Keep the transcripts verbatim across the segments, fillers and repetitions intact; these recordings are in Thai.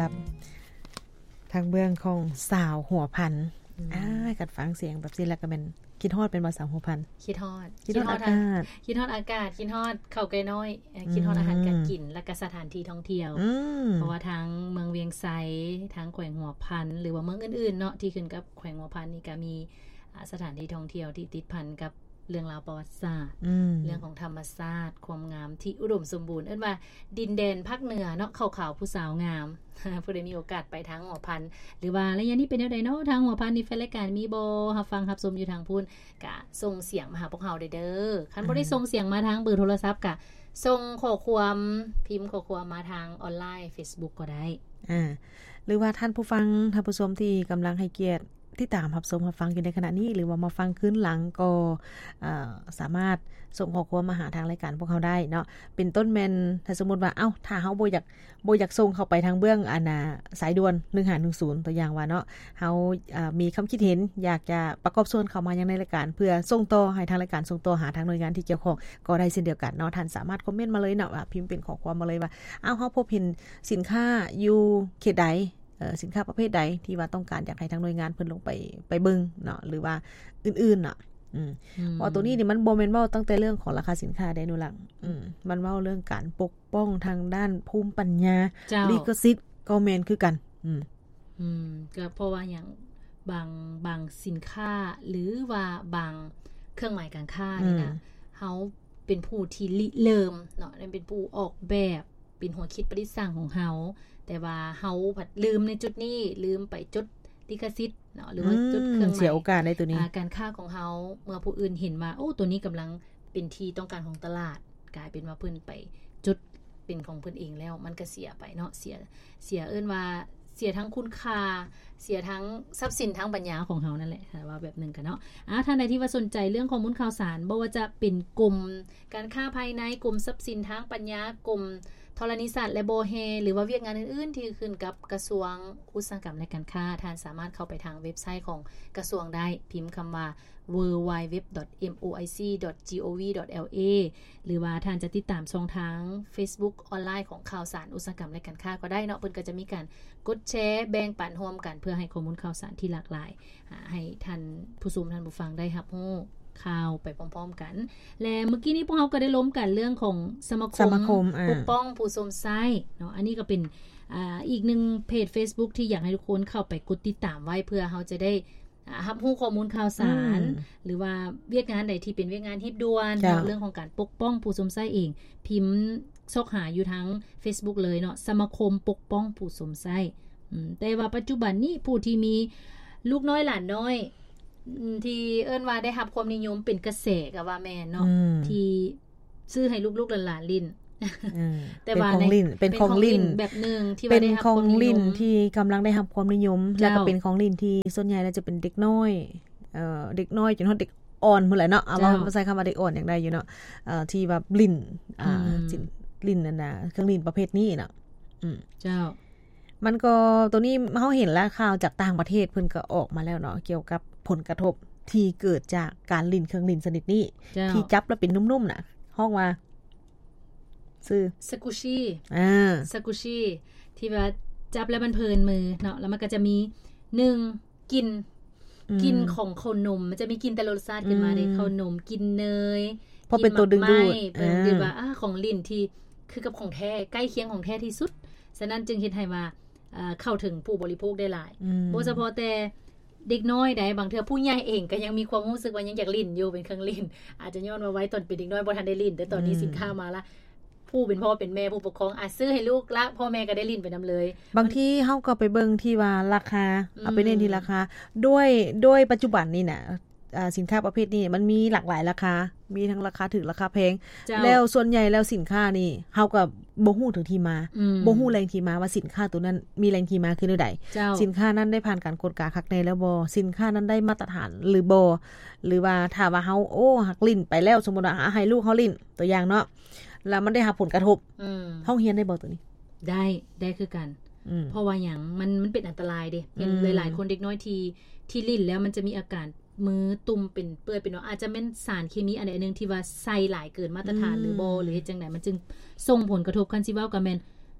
รับทางเบื้องของสาวหัวพันอ่ากัดฟังเสียงแบบนี้แล้วก็เป็นคิดฮอดเป็นภาษาหัวพันคิดฮอดคิดฮอดอากาศคิดฮอดอากาศคิดฮอดข้าวไก่น้อยคิดฮอดอาหารการกินและก็สถานที่ท่องเที่ยวเพราะว่าทางเมืองเวียงไซทางแขวงหัวพันหรือว่าเมืองอื่นๆเนาะที่ขึ้นกับแขวงหัวพันนี่ก็มีสถานที่ท่องเที่ยวที่ติดพันกับเรื่องราวประวัติศาสตร์เรื่องของธรรมชาติความงามที่อุดมสมบูรณ์เอิ้นว่าดินแดนภาคเหนือเนาะขาวๆผู้สาวงามผู้ใดมีโอกาสไปทางหัวพันหรือว่าระยะนี้เป็นแนวใดเนาะทางหัวพันนี่แฟนรายการมีบ่รับฟังรับชมอยู่ทางพูนก็ส่งเสียงมาหาพวกเฮาได้เด้อคันบ่ได้ส่งเสียงมาทางเบอร์โทรศัพท์ก็ส่งข้อความพิมพ์ข้อความมาทางออนไลน์ Facebook ก็ได้อ่าหรือว่าท่านผู้ฟังท่านผู้ชมที่กำลังให้เกียรติที่ตามรับชมรับฟังอยู่ในขณะนี้หรือว่ามาฟังคืนหลังก็สามารถส่งข้อความมาหาทางรายการพวกเขาได้เนาะเป็นต้นแม่นถ้าสมมุติว่าเอ้าถ้าเฮาบ่อยากบ่อยากส่งเข้าไปทางเบื้องอันน่ะสายด่วนหนึ่งห้าหนึ่งศูนย์ตัวอย่างว่าเนาะเฮาอ่ามีคำคิดเห็นอยากจะประกอบส่วนเข้ามายังในรายการเพื่อส่งต่อให้ทางรายการส่งต่อหาทางหน่วยงานที่เกี่ยวข้องก็ได้เช่นเดียวกันเนาะท่านสามารถคอมเมนต์มาเลยเนาะพิมพ์เป็นข้อความมาเลยว่าเอ้าเฮาพบเห็นสินค้าอยู่เขตใดสินค้าประเภทใดที่ว่าต้องการอยากให้ทางหน่วยงานเพิ่นลงไปไปเบิ่งเนาะหรือว่าอื่นๆเนาะอืมเพราะตัวนี้นี่มันบ่แม่นเว้าตั้งแต่เรื่องของราคาสินค้าได้นู่นล่ะอืมมันเว้าเรื่องการปกป้องทางด้านภูมิปัญญาลิขสิทธิ์ก็แม่นคือกันอืมอืมก็เพราะว่าอย่างบางบางสินค้าหรือว่าบางเครื่องหมายการค้านี่นะเฮาเป็นผู้ที่ริเริ่มเนาะเป็นผู้ออกแบบเป็นหัวคิดประดิษฐ์สร้างของเฮาแต่ว่าเฮาผัดลืมในจุดนี้ลืมไปจุดลิขสิทธิ์เนาะหรือว่าจุดเครื่องหมายเสียโอกาสในตัวนี้การค้าของเฮาเมื่อผู้อื่นเห็นว่าโอ้ตัวนี้กำลังเป็นที่ต้องการของตลาดกลายเป็นว่าเพิ่นไปจุดเป็นของเพิ่นเองแล้วมันก็เสียไปเนาะเสียเสียเอิ้นว่าเสียทั้งคุณค่าเสียทั้งทรัพย์สินทั้งปัญญาของเฮานั่นแหละว่าแบบนึงกันเนาะอ่ะท่านใดที่ว่าสนใจเรื่องข้อมูลข่าวสารบ่ว่าจะเป็นกลุ่มการค้าภายในกลุ่มทรัพย์สินทางปัญญากลุ่มธรณีสัตว์และโบเฮหรือว่าเวียกงานอื่นๆที่ขึ้นกับกระทรวงอุตสาหกรรมและการค้าท่านสามารถเข้าไปทางเว็บไซต์ของกระทรวงได้พิมพ์คำว่า ดับเบิลยู ดับเบิลยู ดับเบิลยู ดอท เอ็ม โอ ไอ ซี ดอท จี โอ วี ดอท แอล เอ หรือว่าท่านจะติดตามช่องทาง Facebook ออนไลน์ของข่าวสารอุตสาหกรรมและการค้าก็ได้เนาะเพิ่นก็จะมีการกดแชร์แบ่งปันร่วมกันเพื่อให้ข้อมูลข่าวสารที่หลากหลายให้ท่านผู้ชมท่านผู้ฟังได้รับรู้ข่าวไปพร้อมๆกันและเมื่อกี้นี้พวกเราก็ได้ล้มกันเรื่องของสมาคม, มปกป้องผู้สมไส้เนาะอันนี้ก็เป็นอ่าอีกหนึ่งเพจ Facebook ที่อยากให้ทุกคนเข้าไปกดติดตามไว้เพื่อเราจะได้รับรู้ข้อมูลข่าวสารหรือว่าเวียกงานใดที่เป็นเวียกงานฮิบด่วนเรื่องของการปกป้องผู้สมไส้เองพิมพ์ซอกหาอยู่ทั้ง Facebook เลยเนาะสมาคมปกป้องผู้สมไส้แต่ว่าปัจจุบันนี้ผู้ที่มีลูกน้อยหลานน้อยที่เอิ้นว่าได้รับความนิยมเป็นกระแสก็ว่าแม่นเนาะที่ซื้อให้ลูกๆหลานๆลิ้นแต่ว่าในเป็นของลิ้นแบบนึงที่ว่าได้รับความนิยมที่กำลังได้รับความนิยมแล้วก็เป็นของลิ้นที่ส่วนใหญ่แล้วจะเป็นเด็กน้อยเอ่อเด็กน้อยจนถึงเด็กอ่อนพุ่นแหละเนาะเอาว่าใช้คำว่าเด็กอ่อนอย่างใดอยู่เนาะเอ่อที่ว่าลิ้นอ่าลิ้นนั่นน่ะเครื่องลิ้นประเภทนี้เนาะอืมเจ้ามันก็ตัวนี้เฮาเห็นแล้วข่าวจากต่างประเทศเพิ่นก็ออกมาแล้วเนาะเกี่ยวกับผลกระทบที่เกิดจากการลิ้นเครื่องลิ้นชนิดนี้ที่จับแล้วเป็นนุ่มๆน่ะห้องว่าชื่อสกุชิอ่าสกุชิที่ว่าจับแล้วมันเพลินมือเนาะแล้วมันก็จะมีหนึ่งกลิ่นกลิ่นของข้าวนมมันจะมีกลิ่นแต่รสชาติขึ้นมาได้ข้าวนมกินเนยพอเป็นตัวดึงดูดเป็นคือว่าอ่าของลิ้นที่คือกับของแท้ใกล้เคียงของแท้ที่สุดฉะนั้นจึงเฮ็ดให้ว่าเข้าถึงผู้บริโภคได้หลายบ่เฉพาะแต่เด็กน้อยได้บางเทื่อผู้ใหญ่เองก็ยังมีความรู้สึกว่ายังอยากลิ้นอยู่เป็นเครื่องลิ้นอาจจะย้อนว่าไว้ตอนเป็นเด็กน้อยบ่ทันได้ลิ้นแต่ตอนนี้สินค้ามาละผู้เป็นพ่อเป็นแม่ผู้ปกครองอาจซื้อให้ลูกละพ่อแม่ก็ได้ลิ้นไปนำเลยบางทีเฮาก็ไปเบิ่งที่ว่าราคาเอาไปเน้นที่ราคาด้วยด้วยปัจจุบันนี่น่ะสินค้าประเภทนี้มันมีหลากหลายราคามีทั้งราคาถูกราคาแพงแล้วส่วนใหญ่แล้วสินค้านี่เฮาก็บ่ฮู้ถึงที่มาบ่ฮู้แหล่งที่มาว่าสินค้าตัวนั้นมีแหล่งที่มาคือใดสินค้านั้นได้ผ่านการกฎกาคักแน่แล้วบ่สินค้านั้นได้มาตรฐานหรือบ่หรือว่าถ้าว่าเฮาโอ้หักลิ้นไปแล้วสมมุติว่าให้ลูกเฮาลิ้นตัวอย่างเนาะแล้วมันได้รับผลกระทบเฮาเรียนได้บ่ตัวนี้ได้ได้คือกันเพราะว่าหยังมันมันเป็นอันตรายเด้เป็นหลายๆคนเด็กน้อยที่ที่ลิ้นแล้วมันจะมีอาการมือตุ่มเป็นเปื้อนเป็นเนาะอาจจะเป็นสารเคมีอันใดอันนึงที่ว่าใส่หลายเกินมาตรฐานหรือบ่หรือเฮ็ดจังได๋มันจึงส่งผลกระทบคันสิเว้าก็แม่น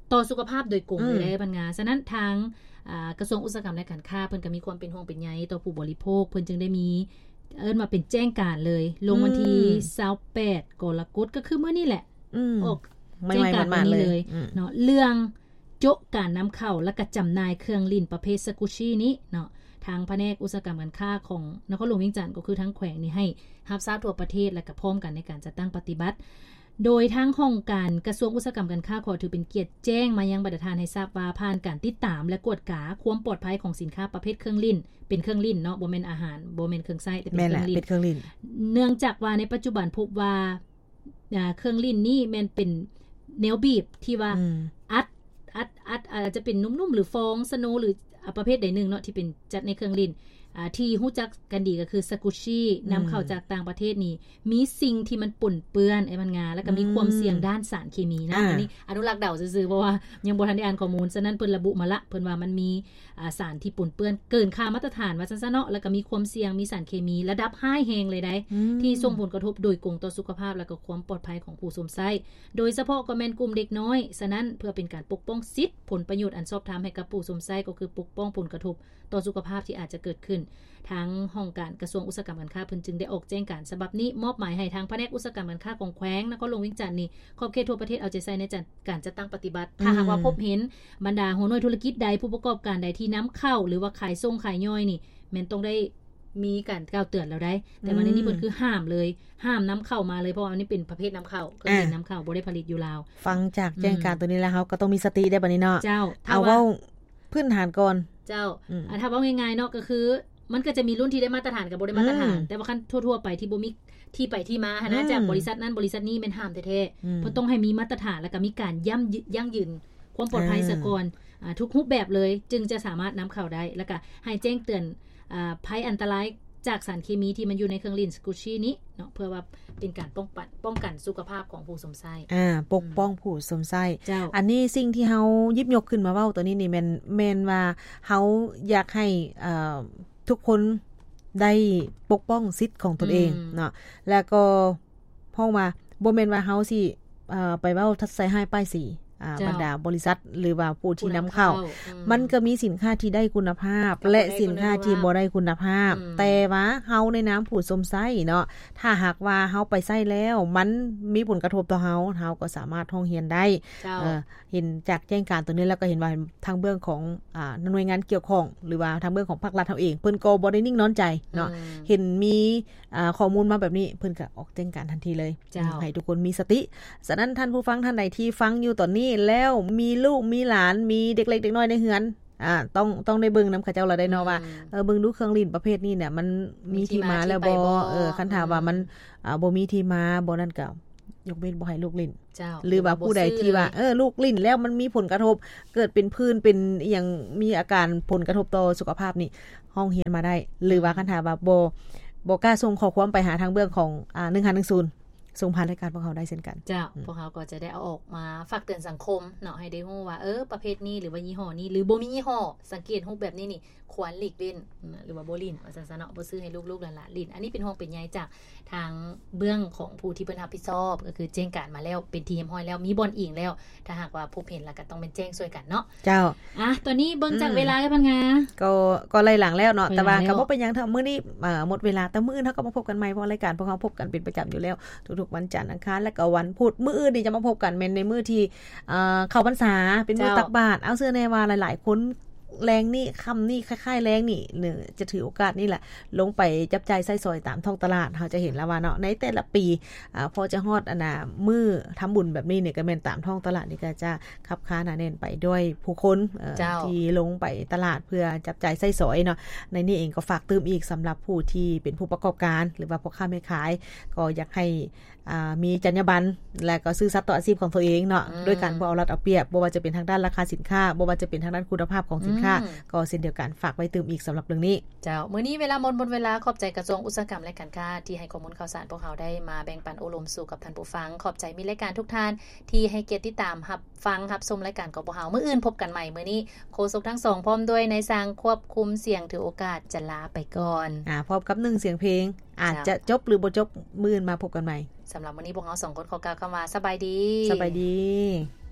ต่อสุขภาพโดยกงเลยได้ปัญญาฉะนั้นทางกระทรวงอุตสาหกรรมและการค้าเพิ่นก็มีความเป็นห่วงเป็นใยต่อผู้บริโภคเพิ่นจึงได้มีเอิ้นมาเป็นแจ้งการเลยลงวันที่ยี่สิบแปดกรกฎาคมก็คือมื้อนี้แหละออกแจ้งการมาเลยเนาะเรื่องโจะการนำเข้าและก็จำหน่ายเครื่องลิ้นประเภทสกุชินี้เนาะทางแผนกอุตสาหกรรมการค้าของนครหลวงเวียงจันทน์ก็คือทั้งแขวงนี่ให้รับทราบทั่วประเทศและก็พร้อมกันในการจัดตั้งปฏิบัติโดยทางห้องการกระทรวงอุตสาหกรรมการค้าขอถือเป็นเกียรติแจ้งมายังบรรดาทานให้ทราบว่าผ่านการติดตามและกวดกาความปลอดภัยของสินค้าประเภทเครื่องลิ้นเป็นเครื่องลิ้นเนาะบ่แม่นอาหารบ่แม่นเครื่องไส้แต่เป็นเครื่องลิ้นเป็นเครื่องลิ้นเนื่องจากว่าในปัจจุบันพบว่าเครื่องลิ้นนี่แม่นเป็นแนวบีบที่ว่าอัดอัดอัดอาจจะเป็นนุ่มๆหรือฟองสโนหรือประเภทใดหนึ่งเนาะที่เป็นจัดในเครื่องลิ้นอ่าที่ฮู้จักกันดีก็คือสกุชินำเข้าจากต่างประเทศนี่มีสิ่งที่มันปนเปื้อนไอ้มันงาแล้วก็มีความเสี่ยงด้านสารเคมีนะอันนี้อนุรักษ์เดาซื่อๆเพราะว่ายังบ่ทันได้อ่านข้อมูลฉะนั้นเพิ่นระบุมาละเพิ่นว่ามันมีอ่าสารที่ปนเปื้อนเกินค่ามาตรฐานว่าซั่นๆเนาะแล้วก็มีความเสี่ยงมีสารเคมีระดับไฮแฮงเลยได้ที่ส่งผลกระทบโดยกงต่อสุขภาพและก็ความปลอดภัยของผู้สวมใช้โดยเฉพาะก็แม่นกลุ่มเด็กน้อยฉะนั้นเพื่อเป็นการปกป้องสิทธิผลประโยชน์อันชอบธรรมให้กับผู้สวมใช้ก็คือปกป้องผลกระทบต่อสุขภาพที่อาจจะเกิดขึ้นทางห้องการกระทรวงอุตสาหกรรมการค้าเพิ่นจึงได้ออกแจ้งการฉบับนี้มอบหมายให้ทางแผนกอุตสาหกรรมการค้าของแขวงนครหลวงเวียงจันทน์นี่ขอบเขตทั่วประเทศเอาใจใส่ในการจัดตั้งปฏิบัติถ้าหากว่าพบเห็นบรรดาหัวหน่วยธุรกิจใดผู้ประกอบการใดที่นำเข้าหรือว่าขายส่งขายย่อยนี่แม่นต้องได้มีการกล่าวเตือนแล้วได้แต่วันนี้นี่เพิ่นคือห้ามเลยห้ามนำเข้ามาเลยเพราะว่าอันนี้เป็นประเภทนำเข้าก็เป็นนำเข้าบ่ได้ผลิตอยู่ลาวฟังจากแจ้งการตัวนี้แล้วเฮาก็ต้องมีสติได้บัดนี้เนาะเจ้าเอาเว้าพื้นฐานก่อนเจ้าอ่าถ้าเว้าง่ายๆเนาะก็คือมันก็จะมีรุ่นที่ได้มาตรฐานกับบ่ได้มาตรฐานแต่ว่าคันทั่วๆไปที่บ่มีที่ไปที่มาหนะจากบริษัทนั้นบริษัทนี้แม่นห้ามแท้ๆเพราะต้องให้มีมาตรฐานแล้วก็มีการย่ำยั่งยืนความปลอดภัยซะก่อนอ่าทุกรูปแบบเลยจึงจะสามารถนำเข้าได้แล้วก็ให้แจ้งเตือนอ่าภัยอันตรายจากสารเคมีที่มันอยู่ในเครื่องลิ้นสกุชินี้เนาะเพื่อว่าเป็นการป้องกันป้องกันสุขภาพของผู้สวมใช้อ่าปกป้องผู้สวมใช้อันนี้สิ่งที่เฮาหยิบยกขึ้นมาเว้าตัวนี้นี่แม่นแม่นว่าเฮาอยากให้อ่าทุกคนได้ปกป้องสิทธิ์ของตนเองเนาะแล้วก็เพราะว่าบ่แม่นว่าเฮาสิเอ่อไปเว้าทัดใส่ให้ป้ายสีอ่าบรรดาบริษัทหรือว่าผู้ที่นำเข้ามันก็มีสินค้าที่ได้คุณภาพและสินค้าที่บ่ได้คุณภาพแต่ว่าเฮาในนามผู้สวมใช้เนาะถ้าหากว่าเฮาไปใช้แล้วมันมีผลกระทบต่อเฮาเฮาก็สามารถร้องเรียนได้เออเห็นจากแจ้งการตัวนี้แล้วก็เห็นว่าทางเบื้องของอ่าหน่วยงานเกี่ยวข้องหรือว่าทางเบื้องของภาครัฐเฮาเองเพิ่นก็บ่ได้นิ่งนอนใจเนาะเห็นมีอ่าข้อมูลมาแบบนี้เพิ่นก็ออกแจ้งการทันทีเลยให้ทุกคนมีสติฉะนั้นท่านผู้ฟังท่านใดที่ฟังอยู่ตอนนี้แล้วมีลูกมีหลานมีเด็กเล็กเด็กน้อยในเฮือนอ่าต้องต้องได้เบิ่งนำเขาเจ้าละได้เนาะว่าเออเบิ่งดูเครื่องลิ้นประเภทนี้เนี่ยมันมีที่มาแล้วบ่เออคันถามว่ามันอ่าบ่มีที่มาบ่นั่นก็ยกเว้นบ่ให้ลูกลิ้นเจ้าหรือว่าผู้ใดที่ว่าเออลูกลิ้นแล้วมันมีผลกระทบเกิดเป็นพื้นเป็นอีหยังมีอาการผลกระทบต่อสุขภาพนี่ห้องเรียนมาได้หรือว่าคันถามว่าบ่บ่กล้าส่งข้อความไปหาทางเบื้องของอ่าหนึ่งห้าหนึ่งศูนย์ส่งผ่านรายการพวกเขาได้เช่นกันเจ้าพวกเขาก็จะได้เอาออกมาฝากเตือนสังคมเนาะให้ได้รู้ว่าเออประเภทนี้หรือว่ายี่ห้อนี้หรือบ่มียี่ห้อสังเกตรูปแบบนี้นี่ควรหลีกเล่นหรือว่าบ่ลิ้นว่าซั่นๆเนาะบ่ซื้อให้ลูกๆหลานๆลิ้นอันนี้เป็นห้องเป็นใหญ่จากทางเบื้องของผู้ที่เพิ่นรับผิดชอบก็คือแจ้งการมาแล้วเป็นทีเรียบร้อยแล้วมีบ่อนอิงแล้วถ้าหากว่าพบเห็นแล้วก็ต้องเป็นแจ้งช่วยกันเนาะเจ้าอ่ะตอนนี้เบิ่งจากเวลากันพันงาก็ก็ไล่หลังแล้วเนาะแต่ว่าก็บ่เป็นหยังเท่ามื้อนี้เอ่อหมดเวลาแต่มื้ออื่นเฮาก็มาพบกันใหม่เพราะรายการพวกเราพบกันเป็นประจำอยู่แล้วทุกๆวันจันทร์อังคารและก็วันพุธมื้ออื่นนี่จะมาพบกันแม่นในมื้อที่เอ่อเข้าพรรษาเป็นมื้อตักบาตรเอาเสื้อแน่ว่าหลายๆคนแรงนี่ค่ำนี่คล้ายๆแรงนี่เนี่ยจะถือโอกาสนี่แหละลงไปจับจ่ายใช้สอยตามท้องตลาดเราจะเห็นแล้วว่าเนาะในแต่ละปีอ่าพอจะฮอดอันน่ะมื้อทำบุญแบบนี้เนี่ยก็แม่นตามท้องตลาดนี่ก็จะคับค้าหนาแน่นไปด้วยผู้คนที่ลงไปตลาดเพื่อจับจ่ายใช้สอยเนาะในนี้เองก็ฝากเติมอีกสำหรับผู้ที่เป็นผู้ประกอบการหรือว่าพ่อค้าแม่ขายก็อยากให้อ่ามีจรรยาบรรณและก็ซื่อสัตย์ต่ออาชีพของตัวเองเนาะด้วยการบ่เอารัดเอาเปรียบบ่ว่าจะเป็นทางด้านราคาสินค้าบ่ว่าจะเป็นทางด้านคุณภาพของสินค้าก็เช่นเดียวกันฝากไว้เติมอีกสำหรับเรื่องนี้เจ้ามื้อนี้เวลาหมดหมดเวลาขอบใจกระทรวงอุตสาหกรรมและการค้าที่ให้ข้อมูลข่าวสารพวกเราได้มาแบ่งปันอบรมสู่กับท่านผู้ฟังขอบใจมีรายการทุกท่านที่ให้เกียรติติดตามรับฟังรับชมรายการของพวกเรามื้ออื่นพบกันใหม่มื้อนี้โฆษกทั้งสองพร้อมด้วยในสร้างควบคุมเสียงถือโอกาสจะลาไปก่อนอ่าพบกับหนึ่งเสียงเพลงอาจจะจบหรือบ่จบมื้ออื่นมาพบกันใหม่สำหรับวันนี้พวกเราสองคนขอกล่าวคำว่าสบายดีสบายดี